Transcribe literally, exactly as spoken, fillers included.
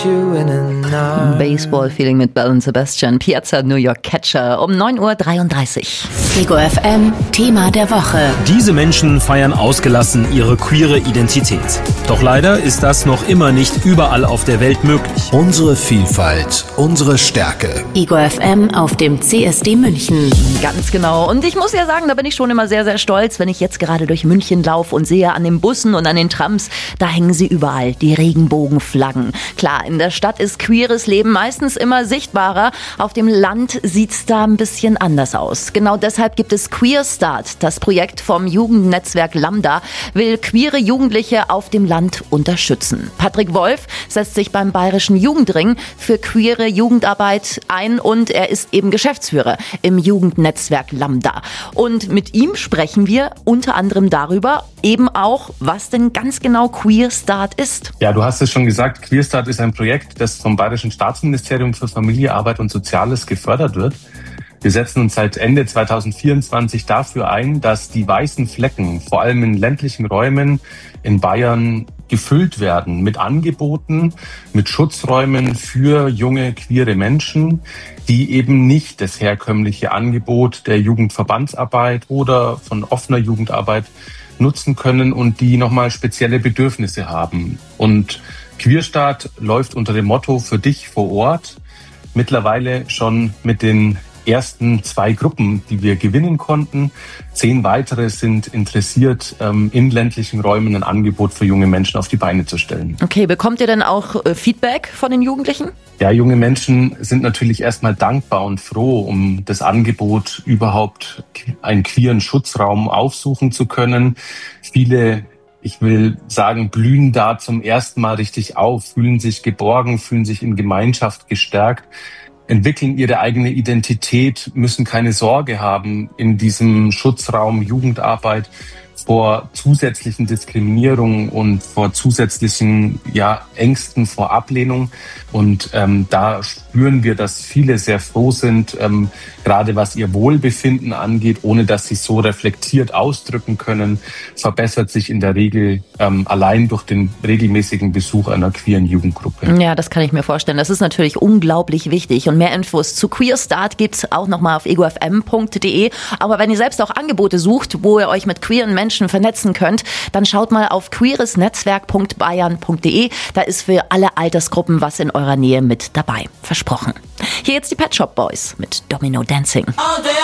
Baseball-Feeling mit Belle und Sebastian, Piazza New York Catcher um neun Uhr dreiunddreißig. Ego F M, Thema der Woche. Diese Menschen feiern ausgelassen ihre queere Identität. Doch leider ist das noch immer nicht überall auf der Welt möglich. Unsere Vielfalt, unsere Stärke. Ego F M auf dem C S D München. Ganz genau. Und ich muss ja sagen, da bin ich schon immer sehr, sehr stolz, wenn ich jetzt gerade durch München laufe und sehe an den Bussen und an den Trams, da hängen sie überall, die Regenbogenflaggen. Klar, in der Stadt ist queeres Leben meistens immer sichtbarer. Auf dem Land sieht's da ein bisschen anders aus. Genau deshalb gibt es Queer Start. Das Projekt vom Jugendnetzwerk Lambda will queere Jugendliche auf dem Land unterstützen. Patrick Wolf setzt sich beim Bayerischen Jugendring für queere Jugendarbeit ein und er ist eben Geschäftsführer im Jugendnetzwerk Lambda. Und mit ihm sprechen wir unter anderem darüber, eben auch, was denn ganz genau Queer Start ist. Ja, du hast es schon gesagt, Queer Start ist ein Projekt, das vom Bayerischen Staatsministerium für Familie, Arbeit und Soziales gefördert wird. Wir setzen uns seit Ende zwanzig vierundzwanzig dafür ein, dass die weißen Flecken, vor allem in ländlichen Räumen in Bayern, gefüllt werden mit Angeboten, mit Schutzräumen für junge queere Menschen, die eben nicht das herkömmliche Angebot der Jugendverbandsarbeit oder von offener Jugendarbeit nutzen können und die nochmal spezielle Bedürfnisse haben. Und Queer Start läuft unter dem Motto für dich vor Ort, mittlerweile schon mit den ersten zwei Gruppen, die wir gewinnen konnten. Zehn weitere sind interessiert, in ländlichen Räumen ein Angebot für junge Menschen auf die Beine zu stellen. Okay, bekommt ihr denn auch Feedback von den Jugendlichen? Ja, junge Menschen sind natürlich erstmal dankbar und froh, um das Angebot überhaupt einen queeren Schutzraum aufsuchen zu können. Viele, ich will sagen, blühen da zum ersten Mal richtig auf, fühlen sich geborgen, fühlen sich in Gemeinschaft gestärkt, entwickeln ihre eigene Identität, müssen keine Sorge haben in diesem Schutzraum Jugendarbeit vor zusätzlichen Diskriminierungen und vor zusätzlichen ja, Ängsten vor Ablehnung. Und ähm, da spüren wir, dass viele sehr froh sind, ähm, gerade was ihr Wohlbefinden angeht, ohne dass sie so reflektiert ausdrücken können, verbessert sich in der Regel ähm, allein durch den regelmäßigen Besuch einer queeren Jugendgruppe. Ja, das kann ich mir vorstellen. Das ist natürlich unglaublich wichtig. Und mehr Infos zu Queer Start gibt's auch nochmal auf ego f m punkt d e. Aber wenn ihr selbst auch Angebote sucht, wo ihr euch mit queeren Menschen vernetzen könnt, dann schaut mal auf queeresnetzwerk punkt bayern punkt d e. Da ist für alle Altersgruppen was in eurer Nähe mit dabei. Versprochen. Hier jetzt die Pet Shop Boys mit Domino Dancing.